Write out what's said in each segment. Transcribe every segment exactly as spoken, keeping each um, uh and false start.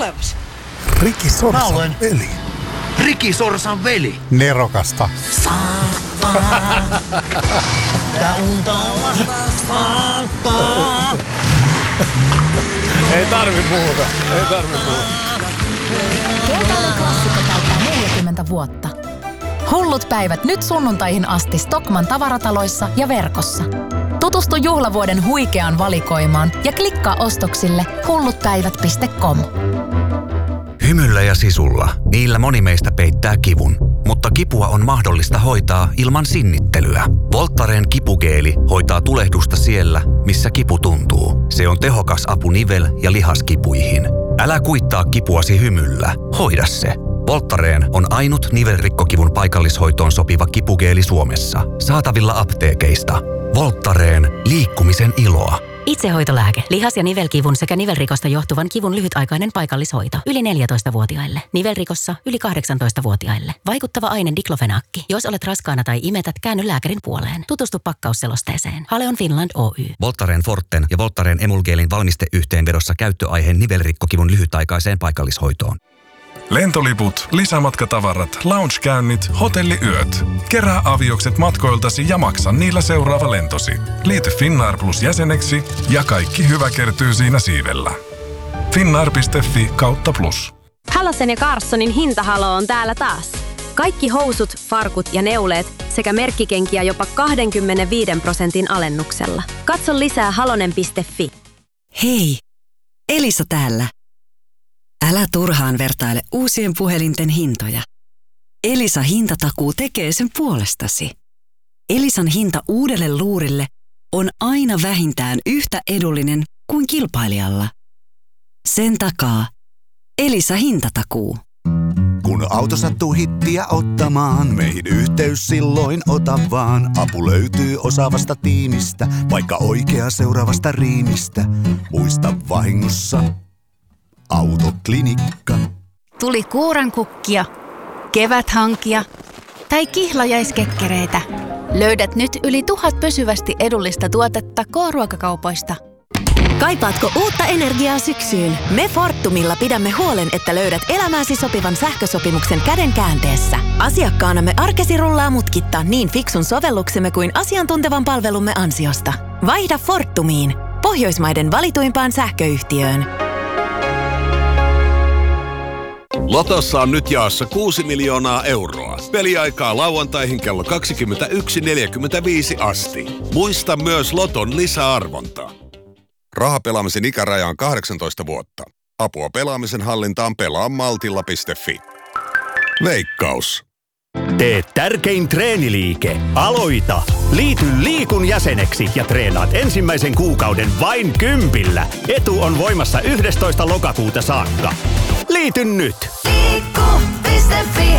olevas? Riki Sorsan veli. Riki Sorsan veli. Nerokasta. Saattaa. Tää unta on vasta saattaa. Ei tarvi muuta. Ei tarvi muuta. Keltainen klassikko täyttää neljäkymmentä vuotta. Hullut päivät nyt sunnuntaihin asti Stockmann tavarataloissa ja verkossa. Tutustu juhlavuoden huikeaan valikoimaan ja klikkaa ostoksille hullutpäivät piste com. Hymyllä ja sisulla. Niillä moni meistä peittää kivun. Mutta kipua on mahdollista hoitaa ilman sinnittelyä. Voltaren kipugeeli hoitaa tulehdusta siellä, missä kipu tuntuu. Se on tehokas apu nivel- ja lihaskipuihin. Älä kuittaa kipuasi hymyllä. Hoida se. Voltaren on ainut nivelrikkokivun paikallishoitoon sopiva kipugeeli Suomessa. Saatavilla apteekeista. Voltaren. Liikkumisen iloa. Itsehoitolääke. Lihas- ja nivelkivun sekä nivelrikosta johtuvan kivun lyhytaikainen paikallishoito. Yli neljätoistavuotiaille. Nivelrikossa yli kahdeksantoistavuotiaille. Vaikuttava aine diklofenaakki. Jos olet raskaana tai imetät, käänny lääkärin puoleen. Tutustu pakkausselosteeseen. Haleon Finland Oy. Voltaren Forten ja Voltaren Emulgeelin valmisteyhteenvedossa käyttöaiheen nivelrikkokivun lyhytaikaiseen paikallishoitoon. Lentoliput, lisämatkatavarat, loungekäynnit, hotelliyöt. Kerää aviokset matkoiltasi ja maksa niillä seuraava lentosi. Liity Finnair Plus jäseneksi ja kaikki hyvä kertyy siinä siivellä. finnair piste fi kautta plus. Halosen ja Carssonin hintahalo on täällä taas. Kaikki housut, farkut ja neuleet sekä merkkikenkiä jopa kaksikymmentäviisi prosentin alennuksella. Katso lisää halonen piste fi. Hei, Elisa täällä. Älä turhaan vertaile uusien puhelinten hintoja. Elisa hintatakuu tekee sen puolestasi. Elisan hinta uudelle luurille on aina vähintään yhtä edullinen kuin kilpailijalla. Sen takaa Elisa hintatakuu. Kun auto sattuu hittiä ottamaan, meihin yhteys silloin ota vaan. Apu löytyy osaavasta tiimistä, vaikka oikea seuraavasta riimistä. Muista vahingossa Autoklinikka. Tuli kuurankukkia, keväthankia tai kihlajaiskekkereitä. Löydät nyt yli tuhat pysyvästi edullista tuotetta K-ruokakaupoista. Kaipaatko uutta energiaa syksyyn? Me Fortumilla pidämme huolen, että löydät elämääsi sopivan sähkösopimuksen käden käänteessä. Asiakkaanamme arkesi rullaa mutkitta niin fiksun sovelluksemme kuin asiantuntevan palvelumme ansiosta. Vaihda Fortumiin, Pohjoismaiden valituimpaan sähköyhtiöön. Lotossa on nyt jaossa kuusi miljoonaa euroa. Peliaikaa lauantaihin kello kaksikymmentäyksi neljäkymmentäviisi asti. Muista myös Loton lisäarvonta. Rahapelaamisen ikäraja on kahdeksantoista vuotta. Apua pelaamisen hallintaan pelaa maltilla piste fi. Veikkaus. Tee tärkein treeniliike. Aloita! Liity Liikun jäseneksi ja treenaat ensimmäisen kuukauden vain kympillä. Etu on voimassa yhdestoista lokakuuta saakka. Liity nyt! Liikku piste fi.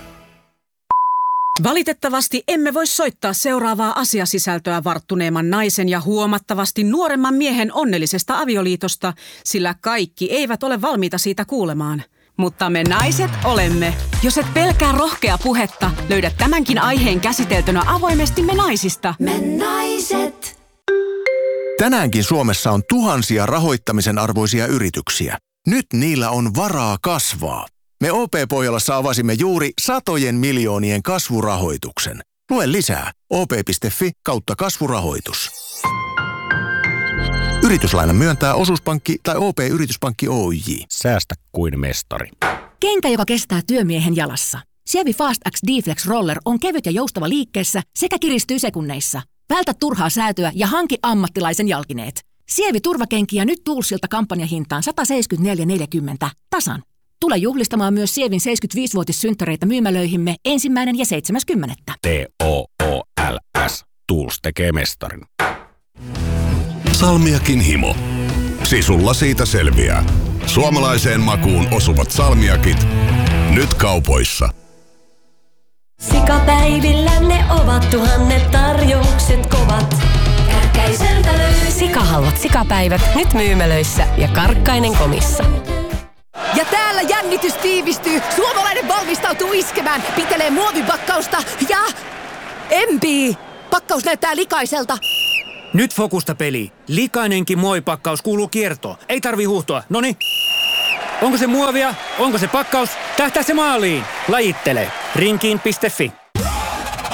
Valitettavasti emme voi soittaa seuraavaa asiasisältöä varttuneemman naisen ja huomattavasti nuoremman miehen onnellisesta avioliitosta, sillä kaikki eivät ole valmiita siitä kuulemaan. Mutta me naiset olemme. Jos et pelkää rohkea puhetta, löydät tämänkin aiheen käsiteltynä avoimesti Me naisista. Me naiset. Tänäänkin Suomessa on tuhansia rahoittamisen arvoisia yrityksiä. Nyt niillä on varaa kasvaa. Me O P-Pohjolassa avasimme juuri satojen miljoonien kasvurahoituksen. Lue lisää o p piste fi kautta kasvurahoitus. Yrityslainan myöntää Osuuspankki tai O P-Yrityspankki Oyj. Säästä kuin mestari. Kenkä, joka kestää työmiehen jalassa. Sievi Fast X D-Flex Roller on kevyt ja joustava liikkeessä sekä kiristyy sekunneissa. Vältä turhaa säätöä ja hanki ammattilaisen jalkineet. Sievi turvakenkiä nyt Toolsilta kampanjahintaan sata seitsemänkymmentäneljä neljäkymmentä tasan. Tule juhlistamaan myös Sievin seitsemänkymmentäviisivuotissynttäreitä myymälöihimme ensimmäinen ja seitsemäs kymmenettä. T O O L S. Tools tekee mestarin. Salmiakin himo. Sisulla siitä selviää. Suomalaiseen makuun osuvat salmiakit. Nyt kaupoissa. Sikapäivillä ne ovat tuhannet tarjoukset kovat. Kärkäiseltä löytyy. Sikahalvat sikapäivät nyt myymälöissä ja Karkkainen komissa. Ja täällä jännitys tiivistyy. Suomalainen valmistautuu iskemään. Pitelee muovipakkausta ja empii. Pakkaus näyttää likaiselta. Nyt fokusta peli. Likainenkin muovipakkaus kuuluu kiertoon. Ei tarvi huuhtoa. Noniin. Onko se muovia? Onko se pakkaus? Tähtää se maaliin! Lajittele. Rinkiin piste fi.